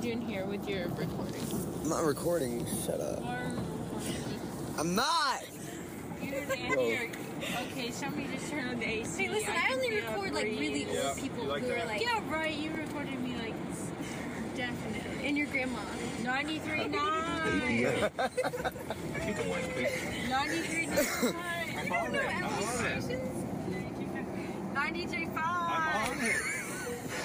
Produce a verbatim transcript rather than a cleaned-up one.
doing here with your recording? I'm not recording. Shut up. I'm not. Okay, somebody just turn on the A C. Hey, listen, I, I only record like really old yeah, people like who that? are like. Yeah, right. You recorded me like definitely. And your grandma. ninety-three point nine. ninety-three point nine. I'm on it. I'm on it. ninety-three point five. I'm on it.